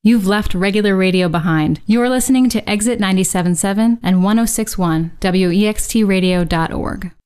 You've left regular radio behind. You're listening to Exit 97.7 and 106.1 WEXTradio.org.